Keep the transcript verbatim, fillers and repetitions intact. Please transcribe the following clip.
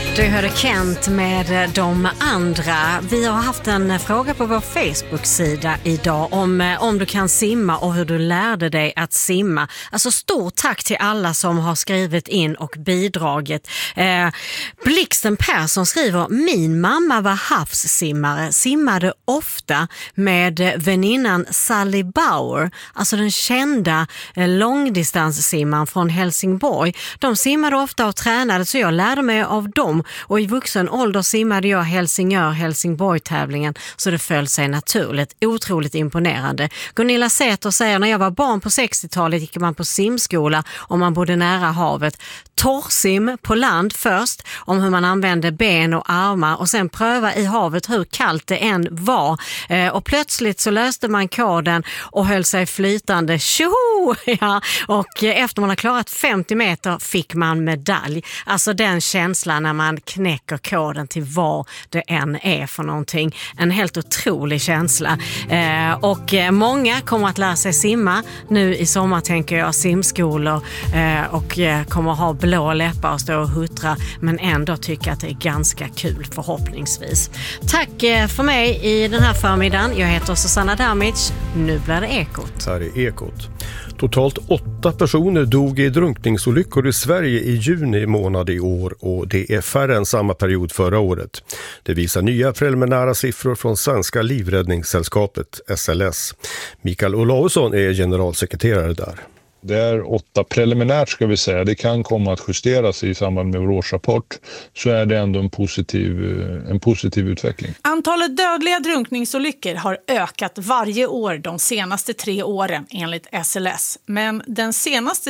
Du hörde Kent med de andra. Vi har haft en fråga på vår Facebook-sida idag om, om du kan simma och hur du lärde dig att simma. Alltså stort tack till alla som har skrivit in och bidragit. Eh, Blixten Persson skriver: min mamma var havssimmare, simmade ofta med väninnan Sally Bauer, alltså den kända eh, långdistanssimmaren från Helsingborg. De simmade ofta och tränade, så jag lärde mig av dem. Och i vuxen ålder simmade jag Helsingör-Helsingborg-tävlingen, så det föll sig naturligt. Otroligt imponerande. Gunilla Säter säger: när jag var barn på sextiotalet gick man på simskola och man bodde nära havet. Torrsim på land först, om hur man använde ben och armar, och sen pröva i havet hur kallt det än var. Eh, och plötsligt så löste man koden och höll sig flytande. Tjoho! Ja, och eh, efter man har klarat femtio meter fick man medalj. Alltså den känslan när man knäcker koden till vad det än är för någonting. En helt otrolig känsla. Eh, och eh, många kommer att lära sig simma nu i sommar, tänker jag, simskolor, eh, och eh, kommer att ha blå läppar och stå och huttra, men ändå tycka att det är ganska kul förhoppningsvis. Tack eh, för mig i den här förmiddagen. Jag heter Susanna Damic. Nu blir det Ekot. Här är Ekot. Totalt åtta personer dog i drunkningsolyckor i Sverige i juni månad i år, och det är färre än samma period förra året. Det visar nya preliminära siffror från Svenska livräddningssällskapet S L S. Mikael Olausson är generalsekreterare där. Det är åtta preliminärt, ska vi säga. Det kan komma att justeras i samband med vår årsrapport. Så är det ändå en positiv, en positiv utveckling. Antalet dödliga drunkningsolyckor har ökat varje år de senaste tre åren enligt S L S. Men den senaste